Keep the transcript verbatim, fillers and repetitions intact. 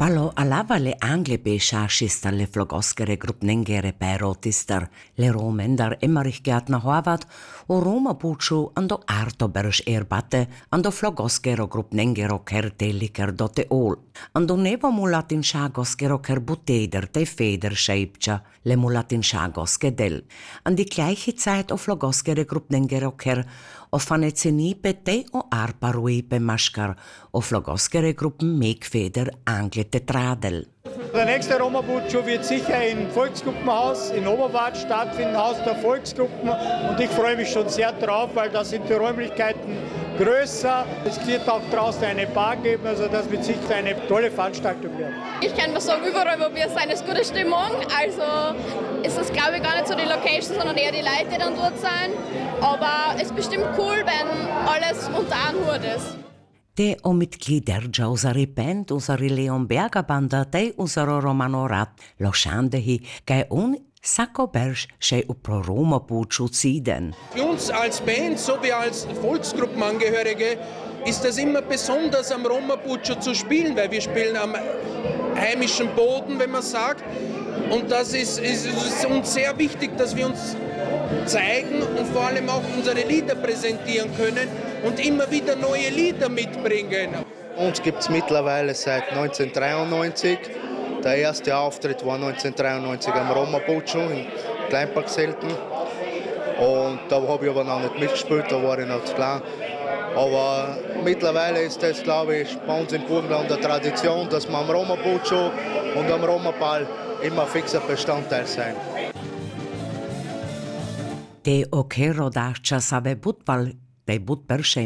Palo alava le angle beschasista le flogoskere grupnengere perotister, le romender Emmerich Gärtner Horvath, o Roma Buccio ando Artoberg erbate, ando flogoskero grupnengero kerteliker dote ol, ando nevo mulatin schagoskero kerbuteder te feder scheibcha, le mulatin schagoske del, an die gleiche Zeit o flogoskere grupnengero ker, o fanezenipe te o arparuipe maschkar, o flogoskere gruppen megfeder angle Tetradel. Der nächste Roma Buccio wird sicher im Volksgruppenhaus in Oberwart stattfinden, Haus der Volksgruppen. Und ich freue mich schon sehr drauf, weil da sind die Räumlichkeiten größer. Es wird auch draußen eine Bar geben, also das wird sicher eine tolle Veranstaltung werden. Ich kann nur sagen, überall wo wir sind, ist gute Stimmung. Also ist es, glaube ich, gar nicht so die Location, sondern eher die Leute, die dann dort sind. Aber es ist bestimmt cool, wenn alles unter einem Hut ist. Te o mitgliedergia usari band, usari Leon Berger banda, te usaro Romano Rat, lo shandehi, kai un Sacco Berg, sche upro Roma Buccio ziden. Für uns als Band sowie als Volksgruppenangehörige ist es immer besonders, am Roma Buccio zu spielen, weil wir spielen am heimischen Boden, wenn man sagt. Und das ist, ist, ist uns sehr wichtig, dass wir uns zeigen und vor allem auch unsere Lieder präsentieren können und immer wieder neue Lieder mitbringen. Uns gibt es mittlerweile seit neunzehnhundertdreiundneunzig. Der erste Auftritt war neunzehnhundertdreiundneunzig am Roma Buccio in Kleinpark Selten. Und da habe ich aber noch nicht mitgespielt, da war ich noch zu klein. Aber mittlerweile ist das, glaube ich, bei uns im Burgenland eine Tradition, dass wir am Roma Buccio und am Roma Ball immer fixer Bestandteil sein. Te okero dacha sabe butbal, te but